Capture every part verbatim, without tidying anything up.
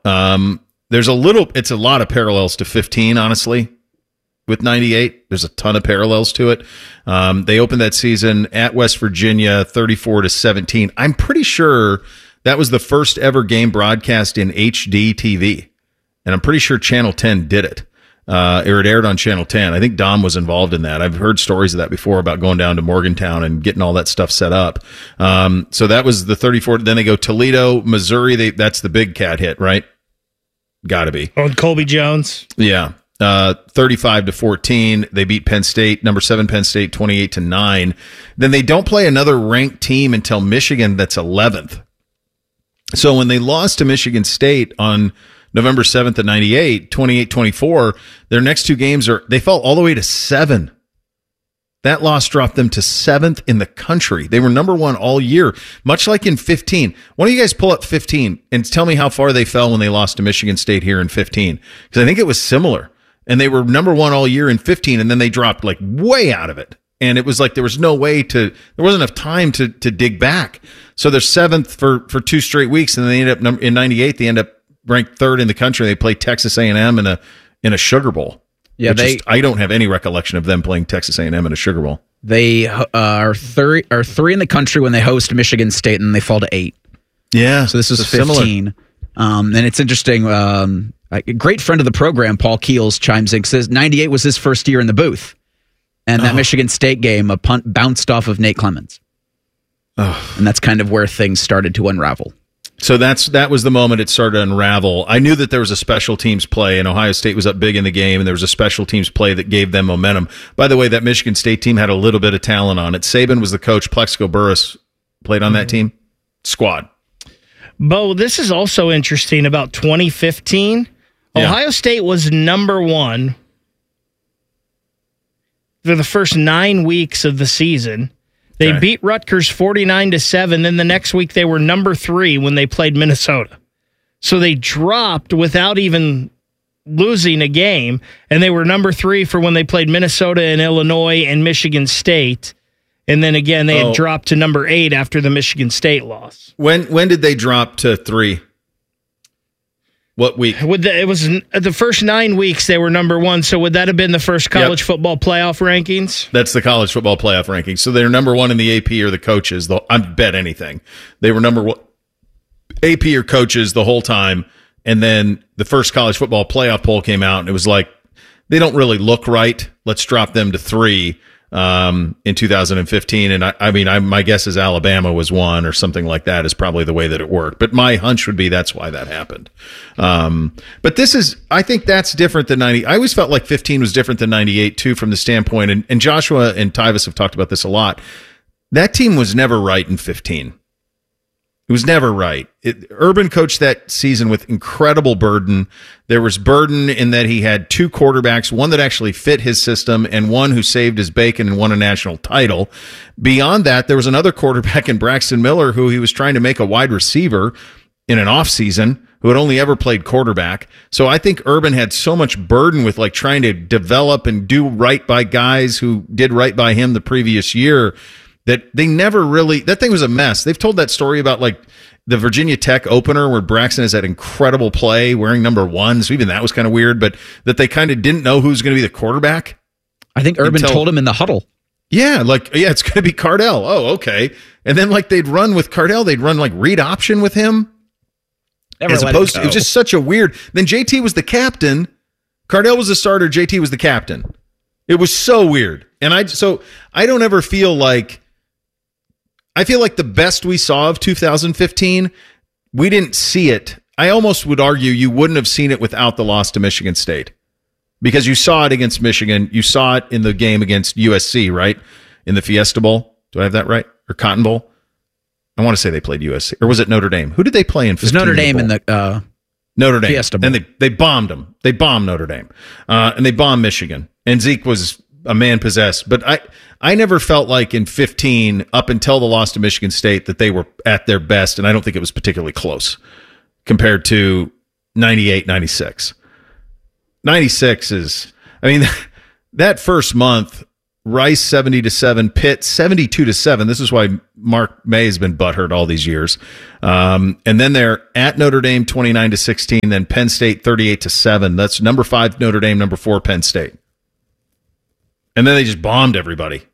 Um, there's a little, it's a lot of parallels to fifteen, honestly, with ninety-eight. There's a ton of parallels to it. Um, they opened that season at West Virginia, thirty-four to seventeen. I'm pretty sure that was the first ever game broadcast in H D T V. And I'm pretty sure Channel ten did it. Uh, it aired on Channel ten. I think Dom was involved in that. I've heard stories of that before about going down to Morgantown and getting all that stuff set up. Um, so that was the thirty-four. Then they go Toledo, Missouri. They, that's the Big Cat hit, right? Got to be. Oh, Colby Jones. Yeah. Uh, thirty-five to fourteen. They beat Penn State, number seven Penn State, twenty-eight to nine. Then they don't play another ranked team until Michigan, that's eleventh. So when they lost to Michigan State on November seventh of ninety-eight, twenty-eight twenty-four, their next two games are, they fell all the way to seven. That loss dropped them to seventh in the country. They were number one all year, much like in fifteen. Why don't you guys pull up fifteen and tell me how far they fell when they lost to Michigan State here in fifteen? Because I think it was similar. And they were number one all year in fifteen, and then they dropped like way out of it. And it was like there was no way to, there wasn't enough time to to dig back. So they're seventh for, for two straight weeks, and then they end up number, in ninety-eight, they end up ranked third in the country. They play Texas A and M in a in a Sugar Bowl. Yeah, they. Is, I don't have any recollection of them playing Texas A and M in a Sugar Bowl. They uh, are three are three in the country when they host Michigan State, and they fall to eight. Yeah, so this was fifteen. Um, and it's interesting. Um, a great friend of the program, Paul Keels, chimes in. Says ninety-eight was his first year in the booth, and that oh. Michigan State game, a punt bounced off of Nate Clemens, oh. and that's kind of where things started to unravel. So that's that was the moment it started to unravel. I knew that there was a special teams play, and Ohio State was up big in the game, and there was a special teams play that gave them momentum. By the way, that Michigan State team had a little bit of talent on it. Saban was the coach. Plexico Burress played on that team. Squad. Bo, this is also interesting about twenty fifteen. Yeah. Ohio State was number one for the first nine weeks of the season. They okay. beat Rutgers forty-nine to seven. Then the next week they were number three when they played Minnesota. So they dropped without even losing a game, and they were number three for when they played Minnesota and Illinois and Michigan State. And then again, they oh. had dropped to number eight after the Michigan State loss. When when did they drop to three? What week? Would the, it was the first nine weeks they were number one. So would that have been the first college yep. football playoff rankings? That's the college football playoff rankings. So they're number one in the A P or the coaches. I bet anything they were number one A P or coaches the whole time. And then the first college football playoff poll came out, and it was like they don't really look right. Let's drop them to three. Um, in two thousand fifteen, and I, I mean, I, my guess is Alabama was one or something like that is probably the way that it worked. But my hunch would be that's why that happened. Um, but this is, I think that's different than ninety. I always felt like fifteen was different than ninety-eight too, from the standpoint, and, and Joshua and Tyvis have talked about this a lot. That team was never right in fifteen. It was never right. It, Urban coached that season with incredible burden. There was burden in that he had two quarterbacks, one that actually fit his system and one who saved his bacon and won a national title. Beyond that, there was another quarterback in Braxton Miller who he was trying to make a wide receiver in an offseason who had only ever played quarterback. So I think Urban had so much burden with like trying to develop and do right by guys who did right by him the previous year that they never really, that thing was a mess. They've told that story about like the Virginia Tech opener where Braxton has that incredible play wearing number one. So even that was kind of weird, but that they kind of didn't know who was going to be the quarterback. I think Urban until, told him in the huddle. Yeah, like, yeah, it's going to be Cardell. Oh, okay. And then like they'd run with Cardell, they'd run like read option with him. Never as let opposed it, to, it was just such a weird, then J T was the captain. Cardell was the starter. J T was the captain. It was so weird. And I, so I don't ever feel like, I feel like the best we saw of two thousand fifteen, we didn't see it. I almost would argue you wouldn't have seen it without the loss to Michigan State, because you saw it against Michigan. You saw it in the game against U S C, right? In the Fiesta Bowl. Do I have that right? Or Cotton Bowl? I want to say they played U S C. Or was it Notre Dame? Who did they play in fifteen? It was Notre Dame in the, in the uh, Notre Dame. Fiesta Bowl. And they, they bombed them. They bombed Notre Dame. Uh, and they bombed Michigan. And Zeke was a man possessed. But I, I never felt like in fifteen, up until the loss to Michigan State, that they were at their best. And I don't think it was particularly close compared to ninety-eight, ninety-six. ninety-six is, I mean, that first month, Rice seventy to seven, Pitt seventy-two to seven. This is why Mark May has been butthurt all these years. Um, and then they're at Notre Dame twenty-nine to sixteen, then Penn State thirty-eight to seven. That's number five Notre Dame, number four Penn State. And then they just bombed everybody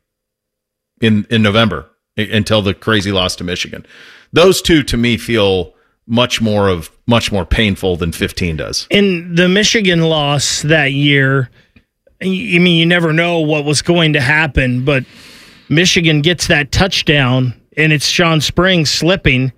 in in November until the crazy loss to Michigan. Those two to me feel much more of much more painful than fifteen does. In the Michigan loss that year, I mean, you never know what was going to happen, but Michigan gets that touchdown, and it's Sean Springs slipping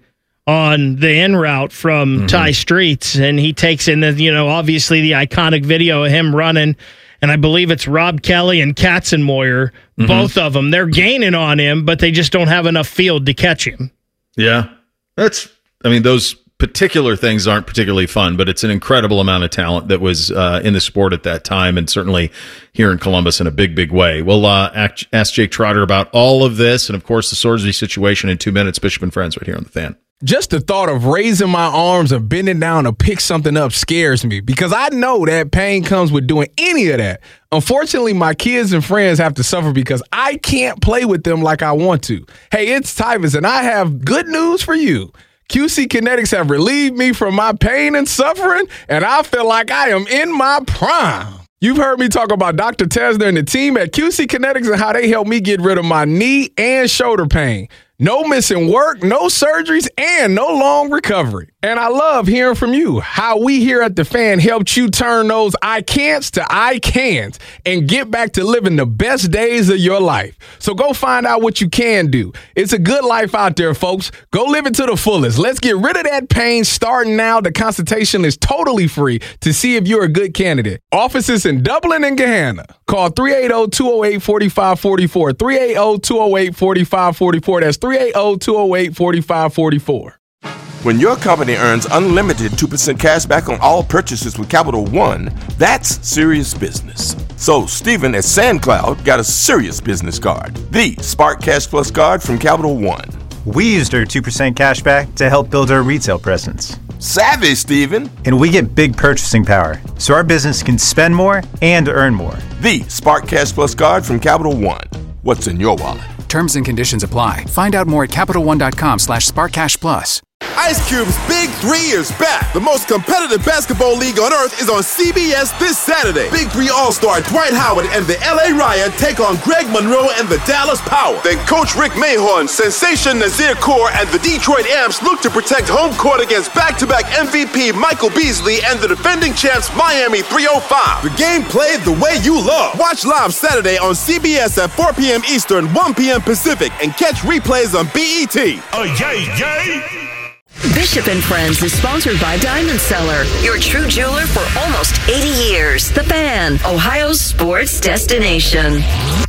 on the en route from mm-hmm. Ty Streets, and he takes in the, you know, obviously the iconic video of him running, and I believe it's Rob Kelly and Katzenmoyer, mm-hmm. both of them. They're gaining on him, but they just don't have enough field to catch him. Yeah, that's, I mean, those particular things aren't particularly fun, but it's an incredible amount of talent that was uh, in the sport at that time, and certainly here in Columbus in a big, big way. We'll uh, ask, ask Jake Trotter about all of this and, of course, the Sorsby situation in two minutes. Bishop and Friends right here on The Fan. Just the thought of raising my arms or bending down to pick something up scares me because I know that pain comes with doing any of that. Unfortunately, my kids and friends have to suffer because I can't play with them like I want to. Hey, it's Tyvus, and I have good news for you. Q C Kinetics have relieved me from my pain and suffering, and I feel like I am in my prime. You've heard me talk about Doctor Tesner and the team at Q C Kinetics and how they helped me get rid of my knee and shoulder pain. No missing work, no surgeries, and no long recovery. And I love hearing from you, how we here at The Fan helped you turn those I can'ts to I can'ts and get back to living the best days of your life. So go find out what you can do. It's a good life out there, folks. Go live it to the fullest. Let's get rid of that pain starting now. The consultation is totally free to see if you're a good candidate. Offices in Dublin and Gahanna. Call three eight zero, two zero eight, four five four four, three eight zero, two zero eight, four five four four. That's three eight zero, two zero eight, four five four four. When your company earns unlimited two percent cash back on all purchases with Capital One, that's serious business. So Stephen at SandCloud got a serious business card, the Spark Cash Plus card from Capital One. We used our two percent cash back to help build our retail presence. Savvy, Stephen. And we get big purchasing power, so our business can spend more and earn more. The Spark Cash Plus card from Capital One. What's in your wallet? Terms and conditions apply. Find out more at CapitalOne.com slash SparkCashPlus. Ice Cube's Big Three is back. The most competitive basketball league on earth is on C B S this Saturday. Big Three All-Star Dwight Howard and the L A Riot take on Greg Monroe and the Dallas Power. Then Coach Rick Mahorn, Sensation Nazir Kaur, and the Detroit Amps look to protect home court against back-to-back M V P Michael Beasley and the defending champs Miami three oh five. The game played the way you love. Watch live Saturday on C B S at four p.m. Eastern, one p.m. Pacific, and catch replays on B E T. Oh, yay, yay! Bishop and Friends is sponsored by Diamond Seller, your true jeweler for almost eighty years. The Fan, Ohio's sports destination.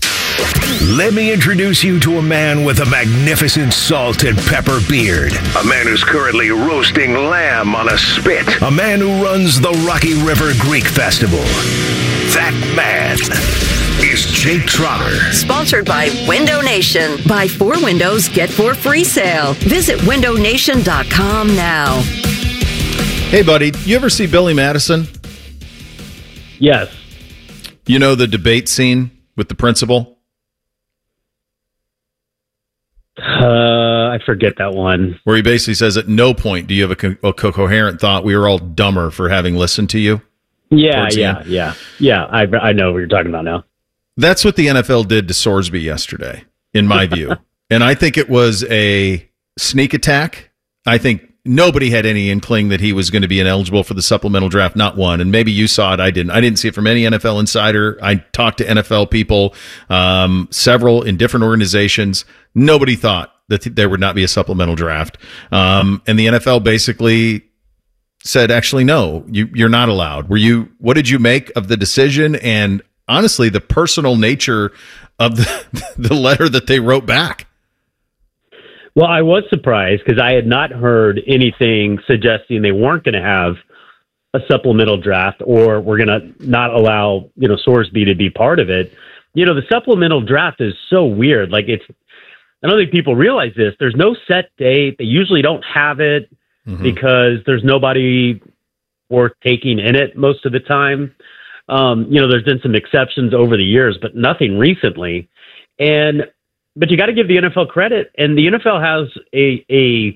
Let me introduce you to a man with a magnificent salt and pepper beard. A man who's currently roasting lamb on a spit. A man who runs the Rocky River Greek Festival. That man is Jake Trotter. Sponsored by Window Nation. Buy four windows, get four free sale. Visit window nation dot com now. Hey, buddy, you ever see Billy Madison? Yes. You know the debate scene with the principal? Uh, I forget that one. Where he basically says, at no point do you have a, co- a co- coherent thought. We were all dumber for having listened to you. Yeah, yeah, yeah. Yeah, I, I know what you're talking about now. That's what the N F L did to Sorsby yesterday, in my view. And I think it was a sneak attack. I think nobody had any inkling that he was going to be ineligible for the supplemental draft, not one. And maybe you saw it, I didn't. I didn't see it from any N F L insider. I talked to N F L people, um, several in different organizations. Nobody thought that th- there would not be a supplemental draft. Um, and the N F L basically said, actually, no, you, you're not allowed. Were you? What did you make of the decision? And honestly, the personal nature of the, the letter that they wrote back. Well, I was surprised because I had not heard anything suggesting they weren't going to have a supplemental draft or we're going to not allow, you know, Sorsby to be part of it. You know, the supplemental draft is so weird. Like, it's, I don't think people realize this. There's no set date. They usually don't have it mm-hmm. because there's nobody worth taking in it most of the time. Um, you know, there's been some exceptions over the years, but nothing recently. And but you got to give the N F L credit, and the N F L has a a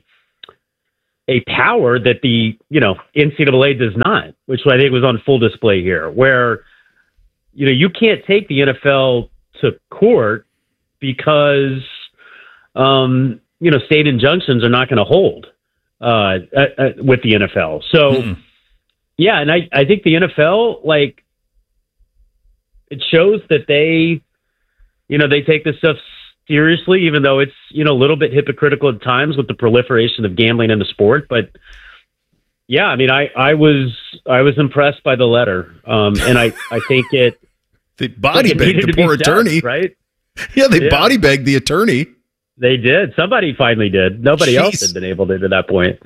a power that the you know N C double A does not, which I think was on full display here, where you know you can't take the N F L to court because um, you know state injunctions are not going to hold uh, uh, uh, with the N F L. So mm. yeah, and I I think the N F L, like, it shows that they you know they take this stuff seriously, even though it's, you know, a little bit hypocritical at times with the proliferation of gambling in the sport. But yeah, I mean, I, I was, I was impressed by the letter. Um, and I, I think it, they body bagged the poor attorney, right? Yeah. They yeah. body bagged the attorney. They did. Somebody finally did. Nobody Jeez. else had been able to to that point.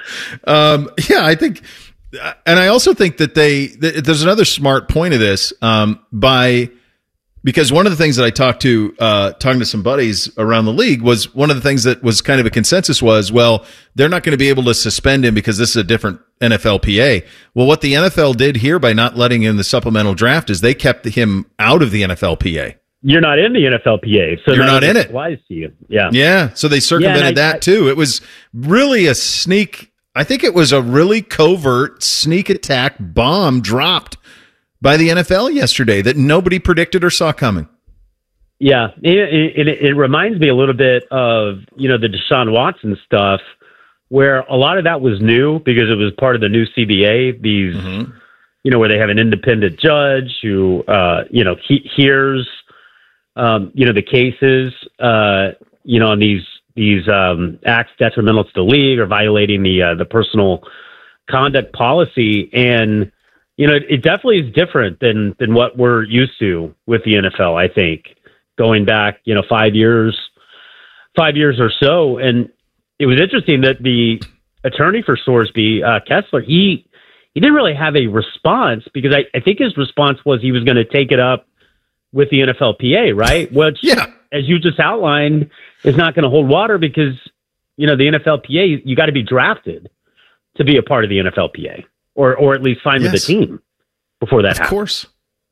Um, yeah, I think, and I also think that they, that there's another smart point of this, um, by, because one of the things that I talked to, uh, talking to some buddies around the league was one of the things that was kind of a consensus was, well, they're not going to be able to suspend him because this is a different N F L P A. Well, what the N F L did here by not letting him in the supplemental draft is they kept him out of the N F L P A. You're not in the N F L P A, so you're not in it. Applies to you. Yeah. Yeah. So they circumvented yeah, I, that too. It was really a sneak. I think it was a really covert sneak attack bomb dropped by the N F L yesterday that nobody predicted or saw coming. Yeah, it, it, it reminds me a little bit of, you know, the Deshaun Watson stuff, where a lot of that was new because it was part of the new C B A. These, mm-hmm. you know, where they have an independent judge who, uh, you know, he hears, um, you know, the cases, uh, you know, on these these um, acts detrimental to the league or violating the uh, the personal conduct policy. And you know, it, it definitely is different than than what we're used to with the N F L, I think, going back, you know, five years, five years or so. And it was interesting that the attorney for Sorsby, uh, Kessler, he he didn't really have a response because I, I think his response was he was going to take it up with the N F L P A, right? Which, yeah. as you just outlined, is not going to hold water because, you know, the N F L P A, you got to be drafted to be a part of the N F L P A. Or, or at least sign yes. with the team before that of happens. Of course.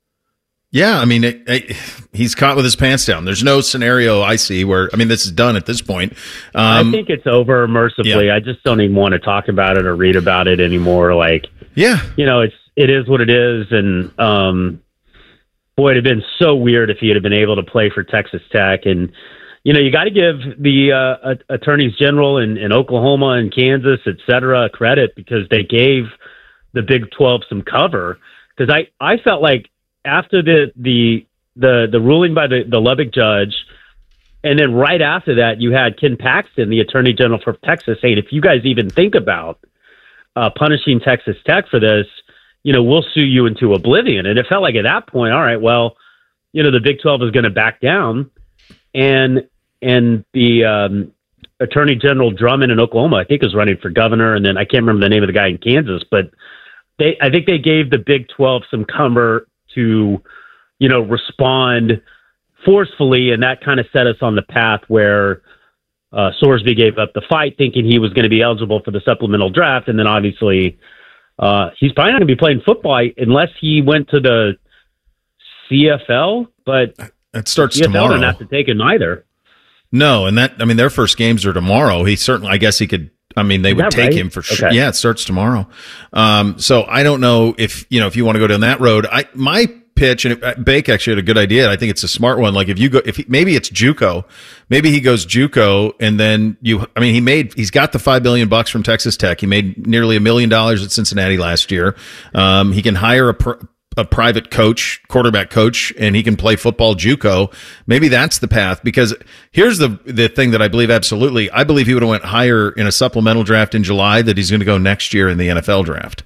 Yeah, I mean, it, it, he's caught with his pants down. There's no scenario I see where, I mean, this is done at this point. Um, I think it's over mercifully. Yeah. I just don't even want to talk about it or read about it anymore. Like, yeah, you know, it's it is what it is. And um, boy, it'd have been so weird if he had been able to play for Texas Tech. And you know, you got to give the uh, attorneys general in, in Oklahoma and Kansas, et cetera, credit because they gave the Big twelve some cover. Because I, I felt like after the the the, the ruling by the, the Lubbock judge, and then right after that, you had Ken Paxton, the attorney general for Texas, saying, if you guys even think about uh, punishing Texas Tech for this, you know, we'll sue you into oblivion. And it felt like at that point, all right, well, you know, the Big twelve is going to back down. And and the um, Attorney General Drummond in Oklahoma, I think, is running for governor, and then I can't remember the name of the guy in Kansas, but they, I think they gave the Big twelve some cover to, you know, respond forcefully, and that kind of set us on the path where uh, Sorsby gave up the fight, thinking he was going to be eligible for the supplemental draft, and then obviously uh, he's probably not going to be playing football unless he went to the C F L, but it starts C F L tomorrow. Don't have to take him either. No, and that, I mean, their first games are tomorrow. He certainly, I guess he could, I mean, they Is would that take right? him for sure. Okay. Yeah, it starts tomorrow. Um, so I don't know if, you know, if you want to go down that road. I, my pitch, and it, Bake actually had a good idea. I think it's a smart one. Like if you go, if he, maybe it's JUCO, maybe he goes JUCO and then you, I mean, he made, he's got the five billion bucks from Texas Tech. He made nearly a million dollars at Cincinnati last year. Um, he can hire a, pr- a private coach, quarterback coach, and he can play football JUCO. Maybe that's the path, because here's the the thing that I believe absolutely. I believe he would have went higher in a supplemental draft in July that he's going to go next year in the N F L draft.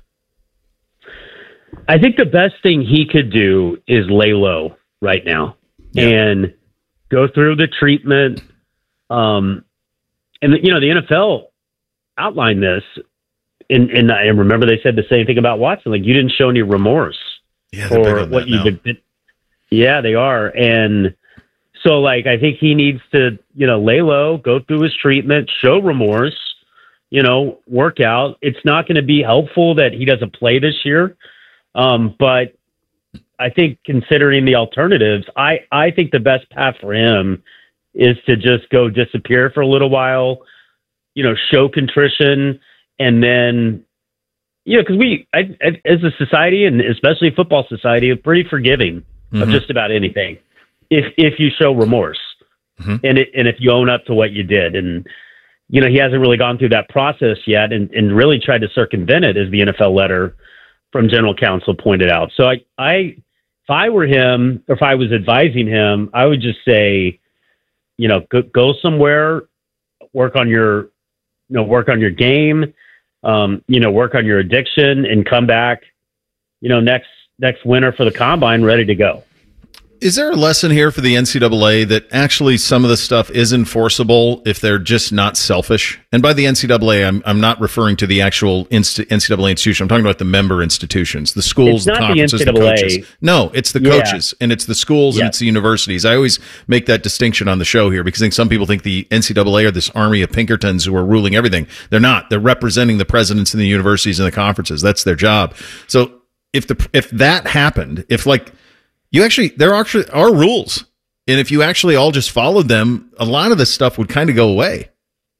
I think the best thing he could do is lay low right now yeah. and go through the treatment. Um, and, you know, the N F L outlined this, and, and I remember they said the same thing about Watson. Like, you didn't show any remorse. Yeah, or what you've been, been. Yeah, they are. And so, like, I think he needs to, you know, lay low, go through his treatment, show remorse, you know, work out. It's not going to be helpful that he doesn't play this year. Um, but I think considering the alternatives, I, I think the best path for him is to just go disappear for a little while, you know, show contrition, and then, you know, because we, I, I, as a society, and especially football society, are pretty forgiving mm-hmm. of just about anything if if you show remorse mm-hmm. and it, and if you own up to what you did. And, you know, he hasn't really gone through that process yet and, and really tried to circumvent it, as the N F L letter from general counsel pointed out. So I, I, if I were him, or if I was advising him, I would just say, you know, go, go somewhere, work on your, you know, work on your game, um, you know, work on your addiction, and come back, you know, next next winter for the combine, ready to go. Is there a lesson here for the N C double A that actually some of the stuff is enforceable if they're just not selfish? And by the N C double A, I'm I'm not referring to the actual N C double A institution. I'm talking about the member institutions, the schools, the conferences, the, the coaches. No, it's the yeah. coaches, and it's the schools, yeah. and it's the universities. I always make that distinction on the show here because I think some people think the N C double A are this army of Pinkertons who are ruling everything. They're not. They're representing the presidents in the universities and the conferences. That's their job. So if the if that happened, if like You actually, there actually are rules. And if you actually all just followed them, a lot of this stuff would kind of go away.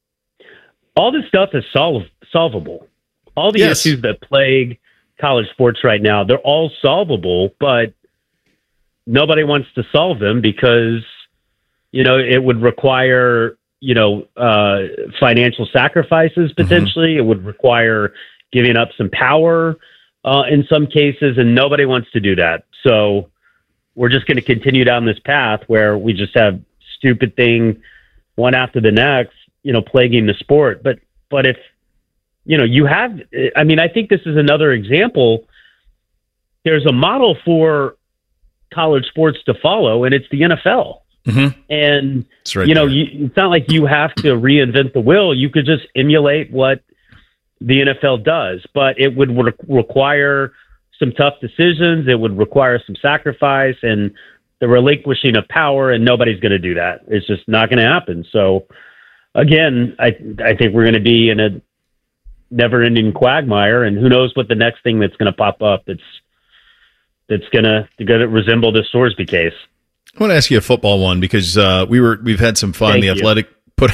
All this stuff is solve, solvable. All the yes. issues that plague college sports right now, they're all solvable, but nobody wants to solve them because, you know, it would require, you know, uh, financial sacrifices potentially. Mm-hmm. It would require giving up some power uh, in some cases, and nobody wants to do that. So we're just going to continue down this path where we just have stupid thing one after the next, you know, plaguing the sport. But, but if, you know, you have, I mean, I think this is another example. There's a model for college sports to follow, and it's the N F L. Mm-hmm. And, right you know, there. you, it's not like you have to reinvent the wheel. You could just emulate what the N F L does, but it would re- require some tough decisions. It would require some sacrifice and the relinquishing of power, and nobody's going to do that. It's just not going to happen. So again, I I think we're going to be in a never-ending quagmire, and who knows what the next thing that's going to pop up that's that's going to going to resemble this Sorsby case. I want to ask you a football one because uh, we were we've had some fun. Thank the you. Athletic put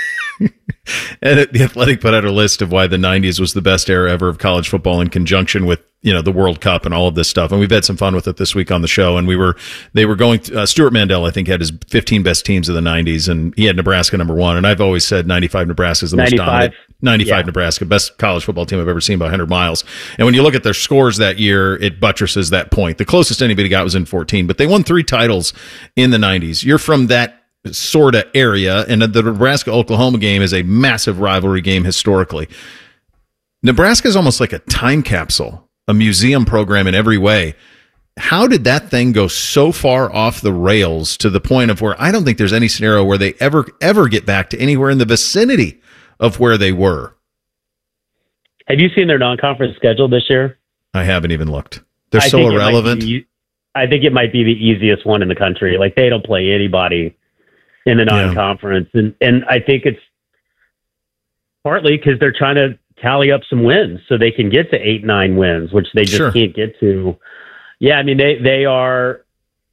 and the Athletic put out a list of why the nineties was the best era ever of college football in conjunction with, you know, the World Cup and all of this stuff. And we've had some fun with it this week on the show. And we were, they were going, uh, Stuart Mandel, I think, had his fifteen best teams of the nineties, and he had Nebraska number one. And I've always said ninety-five Nebraska is the most dominant. ninety-five yeah. Nebraska, best college football team I've ever seen by one hundred miles. And when you look at their scores that year, it buttresses that point. The closest anybody got was in fourteen, but they won three titles in the nineties. You're from that sort of area, and the Nebraska-Oklahoma game is a massive rivalry game historically. Nebraska is almost like a time capsule, a museum program in every way. How did that thing go so far off the rails to the point of where I don't think there's any scenario where they ever, ever get back to anywhere in the vicinity of where they were? Have you seen their non-conference schedule this year? I haven't even looked. They're I so think irrelevant. Be, I think it might be the easiest one in the country. Like, they don't play anybody in the non-conference. Yeah. And, and I think it's partly because they're trying to tally up some wins so they can get to eight, nine wins, which they just sure. can't get to. Yeah, I mean, they, they are,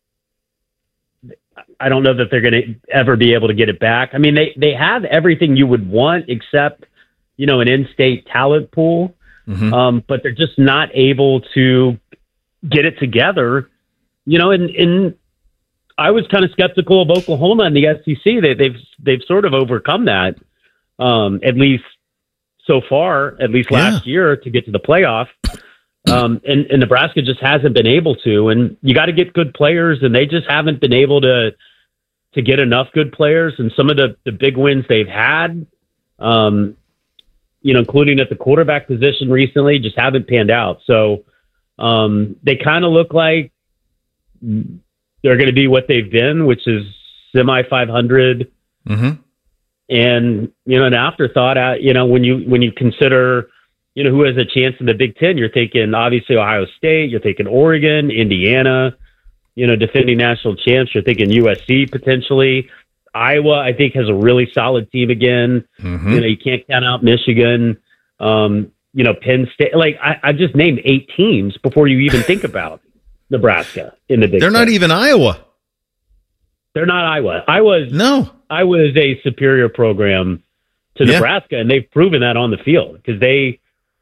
I don't know that they're going to ever be able to get it back. I mean, they, they have everything you would want except, you know, an in-state talent pool, mm-hmm. um, but they're just not able to get it together, you know, and, and I was kind of skeptical of Oklahoma and the S E C. They, they've, they've sort of overcome that, um, at least so far, at least last yeah. year, to get to the playoff. Um, and, and Nebraska just hasn't been able to, and you got to get good players, and they just haven't been able to, to get enough good players. And some of the, the big wins they've had, um, you know, including at the quarterback position recently, just haven't panned out. So, um, they kind of look like they're going to be what they've been, which is semi five hundred. Mm-hmm. And, you know, an afterthought, uh, you know, when you, when you consider, you know, who has a chance in the Big Ten, you're thinking obviously Ohio State, you're thinking Oregon, Indiana, you know, defending national champs, you're thinking U S C potentially. Iowa, I think, has a really solid team again. Mm-hmm. You know, you can't count out Michigan, um, you know, Penn State. Like, I, I just named eight teams before you even think about Nebraska in the Big They're Ten. not even Iowa. They're not Iowa. Iowa's no. Iowa is a superior program to Yeah. Nebraska, and they've proven that on the field because they.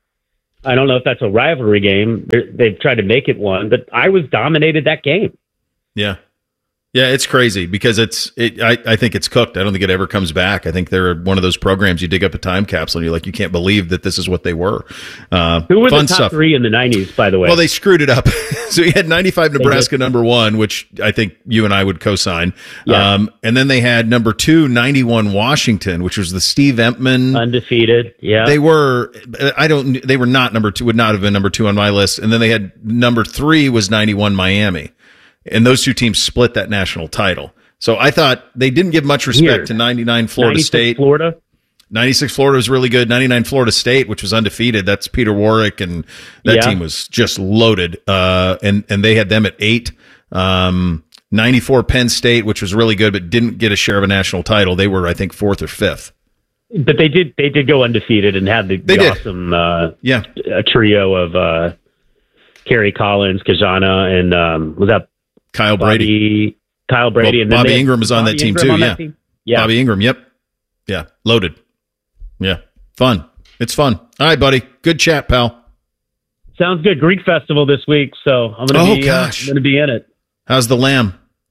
I don't know if that's a rivalry game. They're, they've tried to make it one, but Iowa's dominated that game. Yeah. Yeah, it's crazy because it's. It, I, I think it's cooked. I don't think it ever comes back. I think they're one of those programs you dig up a time capsule and you're like, you can't believe that this is what they were. Uh, Who were fun the top stuff. three in the nineties, by the way? Well, they screwed it up. So you had ninety-five Nebraska number one, which I think you and I would co-sign. Yeah. Um, and then they had number two, ninety-one Washington, which was the Steve Empman. Undefeated. Yeah. They were, I don't, they were not number two, would not have been number two on my list. And then they had number three was ninety-one Miami. And those two teams split that national title. So I thought they didn't give much respect Weird. to ninety-nine Florida ninety-six State. Florida. ninety-six Florida was really good. ninety-nine Florida State, which was undefeated. That's Peter Warwick, and that Yeah. team was just loaded. Uh, and and they had them at eight. Um, ninety-four Penn State, which was really good, but didn't get a share of a national title. They were, I think, fourth or fifth. But they did they did go undefeated and had the, They the did. awesome uh, Yeah, a trio of uh, Kerry Collins, Kajana, and um, was that Kyle Brady. Bobby, Kyle Brady, Well, and then Bobby they had Ingram was on Bobby that team Ingram too. on Yeah. that team? yeah. Bobby Ingram. Yep. Yeah, loaded. Yeah, fun. It's fun. All right, buddy. Good chat, pal. Sounds good. Greek Festival this week, so I'm gonna Oh, be gosh. uh, gonna be in it. How's the lamb?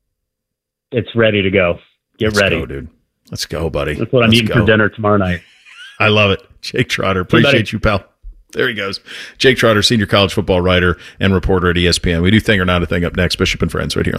It's ready to go. Get Let's ready, go, dude. Let's go, buddy. That's what I'm Let's eating go. for dinner tomorrow night. I love it. Jake Trotter. buddy. Appreciate you, pal. There he goes. Jake Trotter, senior college football writer and reporter at E S P N. We do Thing or Not a Thing up next. Bishop and Friends right here on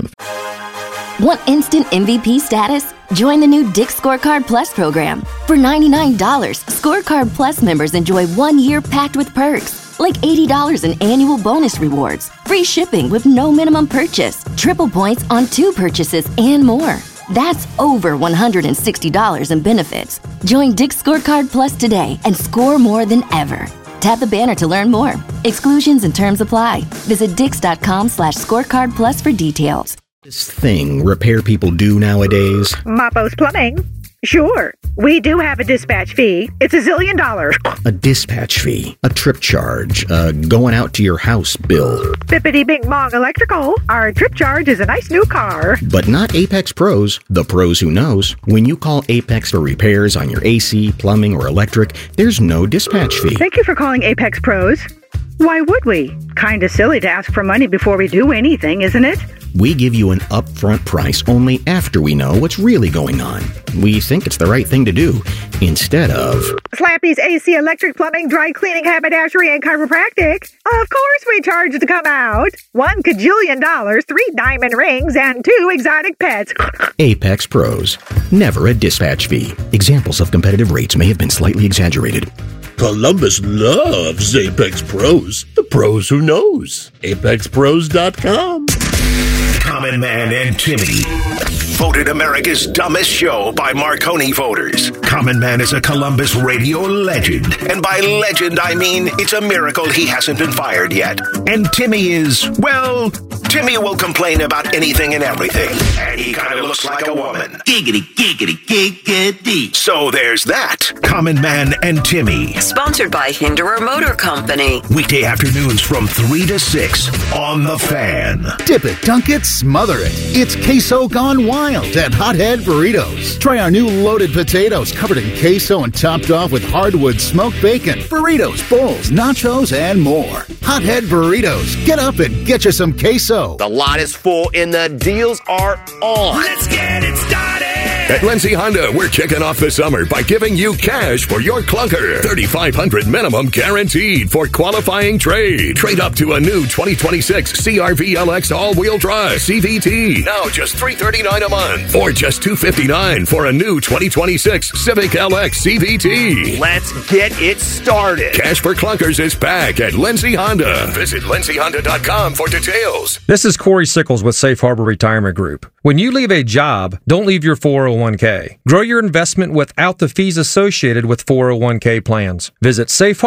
the. Want instant M V P status? Join the new Dick's Scorecard Plus program. For ninety-nine dollars, Scorecard Plus members enjoy one year packed with perks, like eighty dollars in annual bonus rewards, free shipping with no minimum purchase, triple points on two purchases, and more. That's over one hundred sixty dollars in benefits. Join Dick's Scorecard Plus today and score more than ever. Tap the banner to learn more. Exclusions and terms apply. Visit dix.com slash scorecard plus for details. This thing repair people do nowadays. Mapo's Plumbing. Sure, we do have a dispatch fee. It's a zillion dollars. A dispatch fee, a trip charge, a going out to your house bill. Bippity Bing Bong Electrical. Our trip charge is a nice new car. But not Apex Pros, the pros who knows. When you call Apex for repairs on your A C, plumbing, or electric, there's no dispatch fee. Thank you for calling Apex Pros. Why would we? Kinda silly to ask for money before we do anything, isn't it? We give you an upfront price only after we know what's really going on. We think it's the right thing to do, instead of... Slappy's A C, electric, plumbing, dry cleaning, haberdashery, and chiropractic. Of course we charge to come out. One cajillion dollars, three diamond rings, and two exotic pets. Apex Pros. Never a dispatch fee. Examples of competitive rates may have been slightly exaggerated. Columbus loves Apex Pros. The pros who knows. apex pros dot com. Common Man and Timmy. Voted America's dumbest show by Marconi voters. Common Man is a Columbus radio legend. And by legend, I mean it's a miracle he hasn't been fired yet. And Timmy is, well, Timmy will complain about anything and everything. And he kind of looks like a woman. Giggity, giggity, giggity. So there's that. Common Man and Timmy. Sponsored by Hinderer Motor Company. Weekday afternoons from three to six on The Fan. Dip it, dunk it, smother it. It's queso gone wild at Hothead Burritos. Try our new loaded potatoes covered in queso and topped off with hardwood smoked bacon, burritos, bowls, nachos, and more. Hothead Burritos. Get up and get you some queso. The lot is full and the deals are on. Let's get it started. At Lindsay Honda, we're kicking off the summer by giving you cash for your clunker. thirty-five hundred dollars minimum guaranteed for qualifying trade. Trade up to a new twenty twenty-six C R V L X all-wheel drive C V T. Now just three hundred thirty-nine dollars a month. Or just two hundred fifty-nine dollars for a new twenty twenty-six Civic L X C V T. Let's get it started. Cash for clunkers is back at Lindsay Honda. Visit lindsay honda dot com for details. This is Corey Sickles with Safe Harbor Retirement Group. When you leave a job, don't leave your four oh one k. Grow your investment without the fees associated with four oh one k plans. Visit Safe Harbor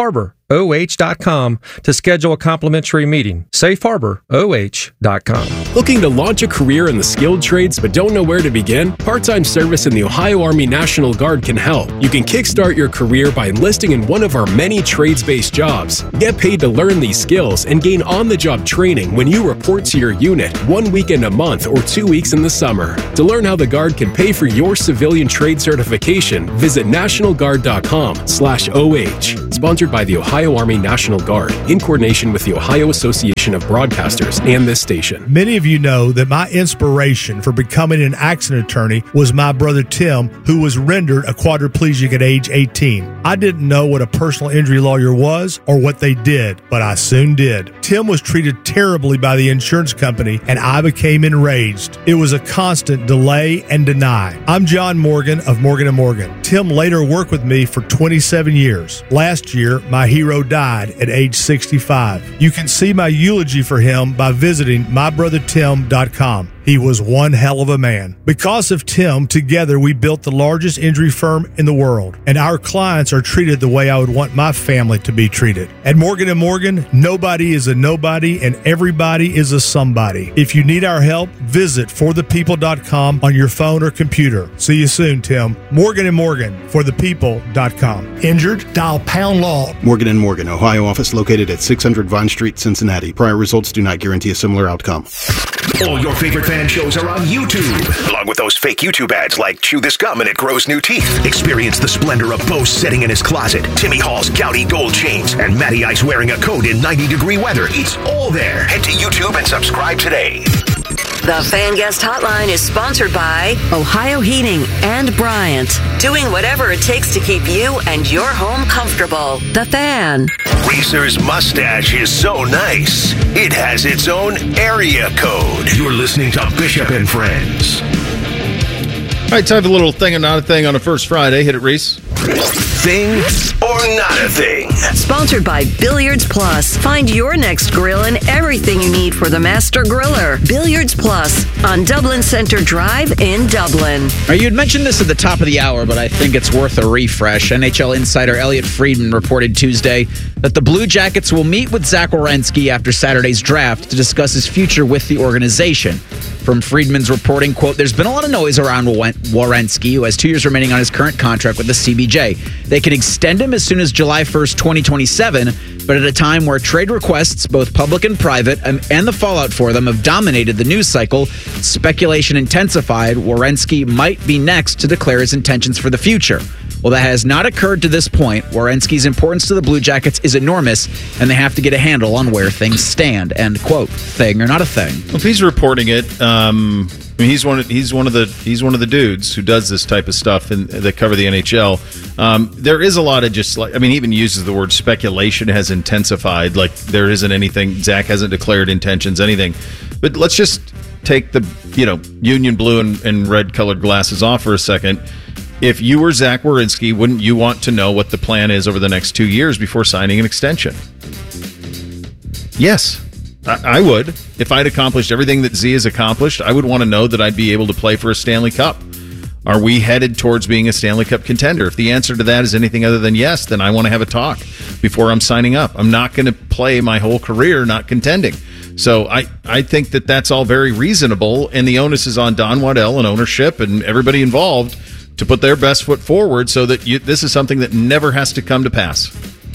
O H dot com to schedule a complimentary meeting. safe harbor O H dot com. Looking to launch a career in the skilled trades but don't know where to begin? Part-time service in the Ohio Army National Guard can help. You can kickstart your career by enlisting in one of our many trades-based jobs. Get paid to learn these skills and gain on-the-job training when you report to your unit one weekend a month or two weeks in the summer. To learn how the Guard can pay for your civilian trade certification, visit national guard dot com slash O H. Sponsored by the Ohio Army National Guard in coordination with the Ohio Association of Broadcasters and this station. Many of you know that my inspiration for becoming an accident attorney was my brother Tim, who was rendered a quadriplegic at age eighteen. I didn't know what a personal injury lawyer was or what they did, but I soon did. Tim was treated terribly by the insurance company, and I became enraged. It was a constant delay and deny. I'm John Morgan of Morgan and Morgan. Tim later worked with me for twenty-seven years. Last year, my hero died at age sixty-five. You can see my eulogy for him by visiting my brother tim dot com. He was one hell of a man. Because of Tim, together we built the largest injury firm in the world, and our clients are treated the way I would want my family to be treated. At Morgan and Morgan, nobody is a nobody and everybody is a somebody. If you need our help, visit for the people dot com on your phone or computer. See you soon, Tim. Morgan and Morgan, for the people dot com. Injured? Dial pound law. Morgan and Morgan, Ohio office located at six hundred Vine Street, Cincinnati. Prior results do not guarantee a similar outcome. All your favorite fan shows are on YouTube, along with those fake YouTube ads like Chew This Gum and It Grows New Teeth. Experience the splendor of Bo sitting in his closet, Timmy Hall's gouty gold chains, and Matty Ice wearing a coat in ninety degree weather. It's all there. Head to YouTube and subscribe today. The Fan Guest Hotline is sponsored by Ohio Heating and Bryant, doing whatever it takes to keep you and your home comfortable. The Fan. Reese's mustache is so nice, it has its own area code. You're listening to Bishop and Friends. All right, time for a little thing and not a thing on a first Friday. Hit it, Reese. Thing or not a thing. Sponsored by Billiards Plus. Find your next grill and everything you need for the master griller. Billiards Plus on Dublin Center Drive in Dublin. Right, you had mentioned this at the top of the hour, but I think it's worth a refresh. N H L insider Elliot Friedman reported Tuesday that the Blue Jackets will meet with Zach Werenski after Saturday's draft to discuss his future with the organization. From Friedman's reporting, quote, there's been a lot of noise around Werenski, who has two years remaining on his current contract with the C B J. They can extend him as soon as July first, twenty twenty-seven, but at a time where trade requests, both public and private, and the fallout for them have dominated the news cycle, speculation intensified. Werenski might be next to declare his intentions for the future. Well, that has not occurred to this point. Werenski's importance to the Blue Jackets is enormous, and they have to get a handle on where things stand. End quote. Thing or not a thing? Well, if he's reporting it, um, I mean, he's one. Of, he's one of the. He's one of the dudes who does this type of stuff and that cover the N H L. Um, there is a lot of just like. I mean, he even uses the word speculation has intensified. Like there isn't anything. Zach hasn't declared intentions. Anything. But let's just take the you know Union blue and, and red colored glasses off for a second. If you were Zach Werenski, wouldn't you want to know what the plan is over the next two years before signing an extension? Yes, I, I would. If I'd accomplished everything that Z has accomplished, I would want to know that I'd be able to play for a Stanley Cup. Are we headed towards being a Stanley Cup contender? If the answer to that is anything other than yes, then I want to have a talk before I'm signing up. I'm not going to play my whole career not contending. So I, I think that that's all very reasonable, and the onus is on Don Waddell and ownership and everybody involved to put their best foot forward so that you, this is something that never has to come to pass.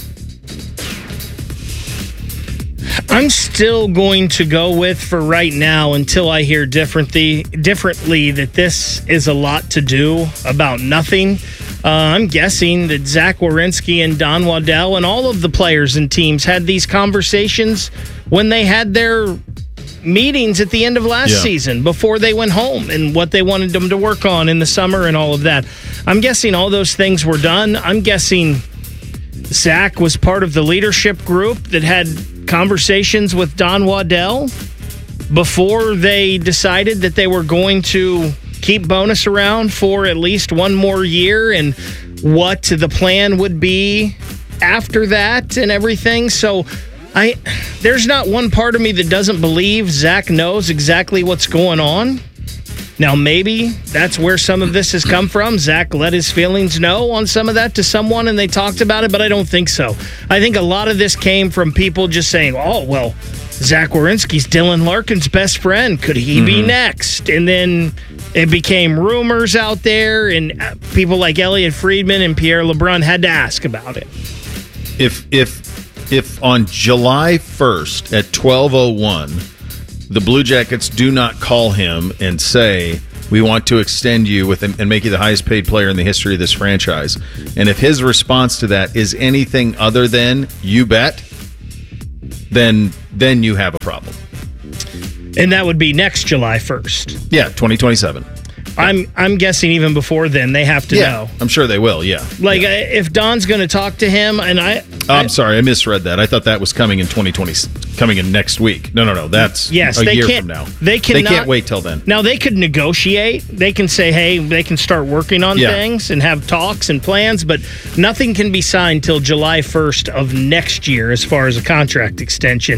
I'm still going to go with, for right now, until I hear differently, differently that this is a lot to do about nothing. Uh, I'm guessing that Zach Werenski and Don Waddell and all of the players and teams had these conversations when they had their meetings at the end of last yeah. season before they went home and what they wanted them to work on in the summer and all of that. I'm guessing all those things were done. I'm guessing Zach was part of the leadership group that had conversations with Don Waddell before they decided that they were going to keep Bonus around for at least one more year and what the plan would be after that and everything. So I, there's not one part of me that doesn't believe Zach knows exactly what's going on. Now, maybe that's where some of this has come from. Zach let his feelings know on some of that to someone, and they talked about it, but I don't think so. I think a lot of this came from people just saying, oh, well, Zach Werenski's Dylan Larkin's best friend. Could he mm-hmm. be next? And then it became rumors out there, and people like Elliot Friedman and Pierre LeBrun had to ask about it. If, if, if on July first at twelve oh one, the Blue Jackets do not call him and say, we want to extend you with and make you the highest paid player in the history of this franchise. And if his response to that is anything other than, you bet, then then you have a problem. And that would be next July first. Yeah, twenty twenty-seven. I'm I'm guessing even before then they have to yeah, know. I'm sure they will, yeah. Like, yeah. if Don's going to talk to him, and I... Oh, I'm sorry, I misread that. I thought that was coming in twenty twenty, coming in next week. No, no, no, that's yes, a they year can't, from now. They, cannot, they can't wait till then. Now, they could negotiate. They can say, hey, they can start working on yeah. things and have talks and plans, but nothing can be signed till July first of next year as far as a contract extension.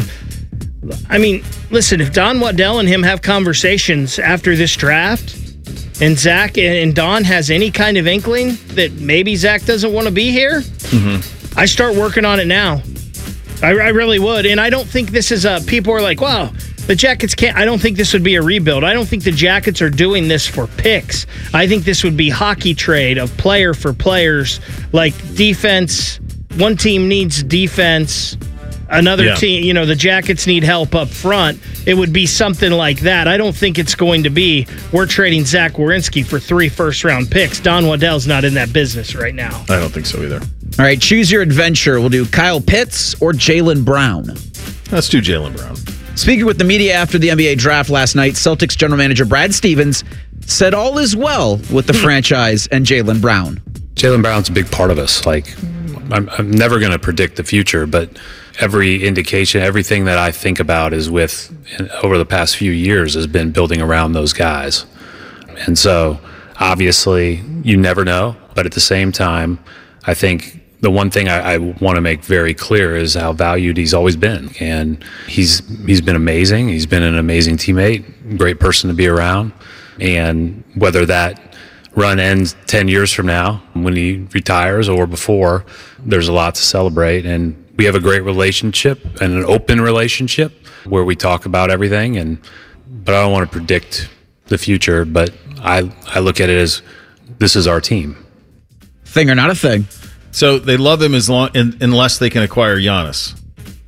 I mean, listen, if Don Waddell and him have conversations after this draft, and Zach and Don has any kind of inkling that maybe Zach doesn't want to be here, mm-hmm. I start working on it now. I, I really would. And I don't think this is a, people are like, wow, the Jackets can't, I don't think this would be a rebuild. I don't think the Jackets are doing this for picks. I think this would be hockey trade of player for players, like defense. One team needs defense. Another yeah. team, you know, the Jackets need help up front. It would be something like that. I don't think it's going to be, we're trading Zach Werenski for three first-round picks. Don Waddell's not in that business right now. I don't think so either. All right, choose your adventure. We'll do Kyle Pitts or Jaylen Brown. Let's do Jaylen Brown. Speaking with the media after the N B A draft last night, Celtics general manager Brad Stevens said all is well with the franchise and Jaylen Brown. Jaylen Brown's a big part of us. Like, I'm, I'm never going to predict the future, but every indication, everything that I think about is with, over the past few years, has been building around those guys. And so, obviously, you never know. But at the same time, I think the one thing I, I want to make very clear is how valued he's always been. And he's he's been amazing. He's been an amazing teammate, great person to be around. And whether that run ends ten years from now, when he retires or before, there's a lot to celebrate. And we have a great relationship and an open relationship where we talk about everything. And but I don't want to predict the future, but I I look at it as this is our team. Thing or not a thing. So they love him as long in, unless they can acquire Giannis,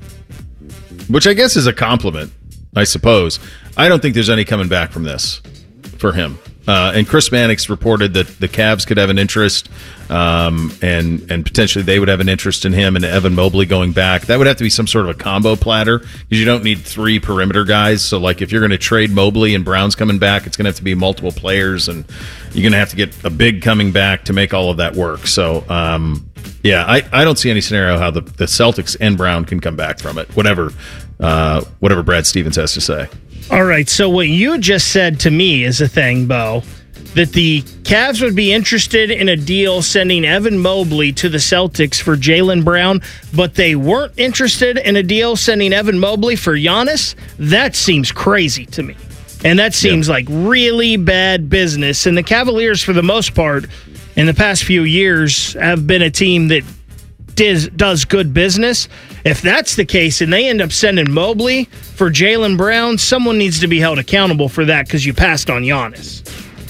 which I guess is a compliment, I suppose. I don't think there's any coming back from this for him. Uh, and Chris Mannix reported that the Cavs could have an interest, um, and and potentially they would have an interest in him and Evan Mobley going back. That would have to be some sort of a combo platter because you don't need three perimeter guys. So, like, if you're going to trade Mobley and Brown's coming back, it's going to have to be multiple players, and you're going to have to get a big coming back to make all of that work. So, um, yeah, I, I don't see any scenario how the, the Celtics and Brown can come back from it, whatever uh, whatever Brad Stevens has to say. All right, so what you just said to me is a thing, Bo, that the Cavs would be interested in a deal sending Evan Mobley to the Celtics for Jaylen Brown, but they weren't interested in a deal sending Evan Mobley for Giannis? That seems crazy to me. And that seems yeah. like really bad business. And the Cavaliers, for the most part, in the past few years, have been a team that Does, does good business. If that's the case and they end up sending Mobley for Jaylen Brown, someone needs to be held accountable for that because you passed on Giannis.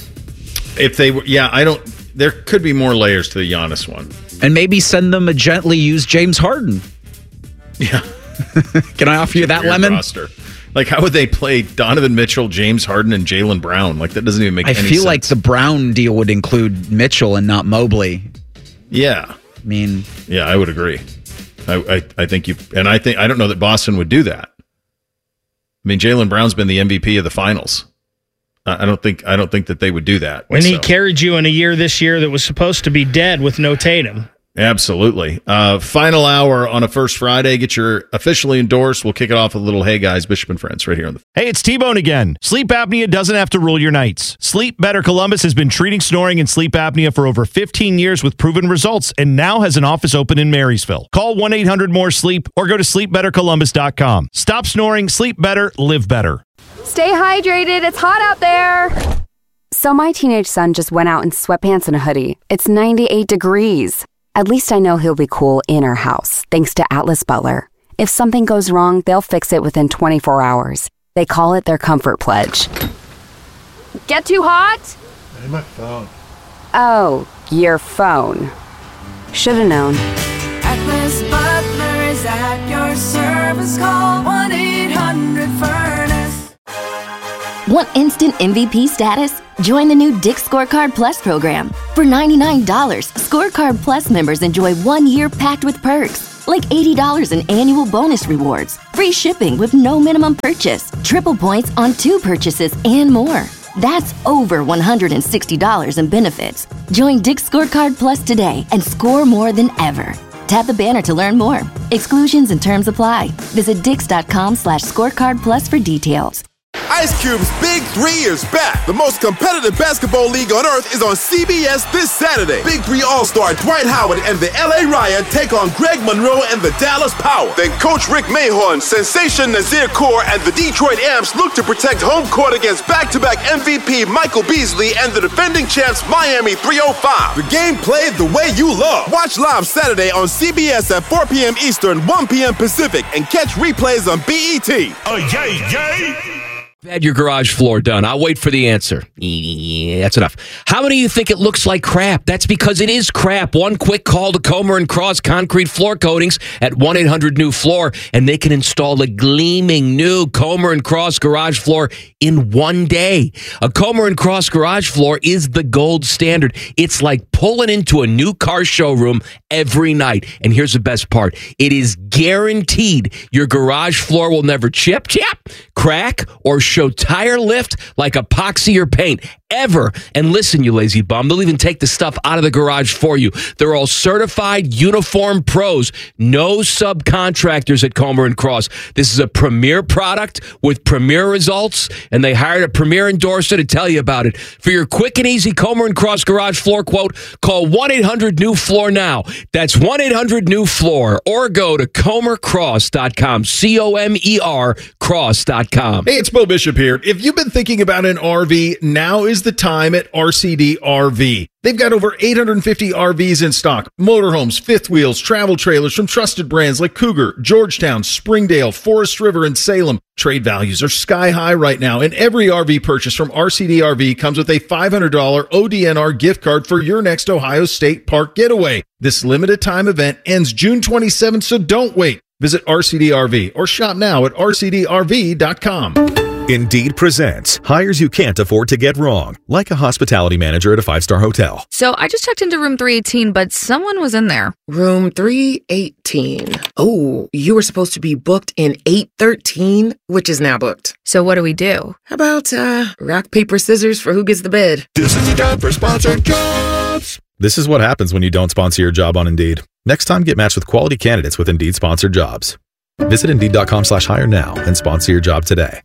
If they were, yeah, I don't, there could be more layers to the Giannis one. And maybe send them a gently used James Harden. Yeah. Can I offer you that lemon? Roster. Like, how would they play Donovan Mitchell, James Harden, and Jaylen Brown? Like, that doesn't even make I any sense. I feel like the Brown deal would include Mitchell and not Mobley. Yeah. I mean, yeah, I would agree. I, I, I think you, and I think I don't know that Boston would do that. I mean, Jaylen Brown's been the M V P of the finals. I don't think I don't think that they would do that. When so. he carried you in a year this year that was supposed to be dead with no Tatum. Absolutely. Uh, final hour on a First Friday. Get your officially endorsed. We'll kick it off with a little Hey Guys, Bishop and Friends right here on the. Hey, it's T-Bone again. Sleep apnea doesn't have to rule your nights. Sleep Better Columbus has been treating snoring and sleep apnea for over fifteen years with proven results and now has an office open in Marysville. Call one eight hundred more sleep or go to sleep better columbus dot com. Stop snoring, sleep better, live better. Stay hydrated. It's hot out there. So my teenage son just went out in sweatpants and a hoodie. It's ninety-eight degrees. At least I know he'll be cool in our house, thanks to Atlas Butler. If something goes wrong, they'll fix it within twenty-four hours. They call it their comfort pledge. Get too hot? Hey, my phone. Oh, your phone. Should've known. Atlas Butler is at your service. Call one eight hundred furnace. Want instant M V P status? Join the new Dick Scorecard Plus program. For ninety-nine dollars, Scorecard Plus members enjoy one year packed with perks, like eighty dollars in annual bonus rewards, free shipping with no minimum purchase, triple points on two purchases, and more. That's over one hundred sixty dollars in benefits. Join Dick Scorecard Plus today and score more than ever. Tap the banner to learn more. Exclusions and terms apply. Visit dix.com slash scorecard plus for details. Ice Cube's Big Three is back. The most competitive basketball league on earth is on C B S this Saturday. Big Three All-Star Dwight Howard and the L A Riot take on Greg Monroe and the Dallas Power. Then Coach Rick Mahorn, Sensation Nazir Kaur, and the Detroit Amps look to protect home court against back-to-back M V P Michael Beasley and the defending champs Miami three oh five. The game played the way you love. Watch live Saturday on C B S at four p.m. Eastern, one p.m. Pacific, and catch replays on B E T. Oh, yay, yay! Had your garage floor done. I'll wait for the answer. Yeah, that's enough. How many of you think it looks like crap? That's because it is crap. One quick call to Comer and Cross Concrete Floor Coatings at one eight hundred new floor, and they can install a gleaming new Comer and Cross garage floor in one day. A Comer and Cross garage floor is the gold standard. It's like pulling into a new car showroom every night. And here's the best part. It is guaranteed your garage floor will never chip, chip, crack, or show tire lift like epoxy or paint ever. And listen, you lazy bum, they'll even take the stuff out of the garage for you. They're all certified uniform pros, no subcontractors at Comer and Cross. This is a premier product with premier results, and they hired a premier endorser to tell you about it. For your quick and easy Comer and Cross garage floor quote, call one eight hundred new floor now. That's one eight hundred new floor, or go to comer cross dot com, C O M E R cross dot com. Hey, it's Bo Bishop here. If you've been thinking about an R V, now is the time at R C D R V. They've got over eight hundred fifty R Vs in stock. Motorhomes, fifth wheels, travel trailers from trusted brands like Cougar, Georgetown, Springdale, Forest River, and Salem. Trade values are sky high right now, and every R V purchase from R C D R V comes with a five hundred dollars O D N R gift card for your next Ohio State Park getaway. This limited time event ends June twenty-seventh, so don't wait. Visit R C D R V or shop now at R C D R V dot com. Indeed presents hires you can't afford to get wrong, like a hospitality manager at a five-star hotel. So I just checked into room three eighteen, but someone was in there. Room three eighteen. Oh, you were supposed to be booked in eight thirteen, which is now booked. So what do we do? How about uh, rock, paper, scissors for who gets the bid? This is the time for sponsored jobs. This is what happens when you don't sponsor your job on Indeed. Next time, get matched with quality candidates with Indeed sponsored jobs. Visit Indeed.com slash hire now and sponsor your job today.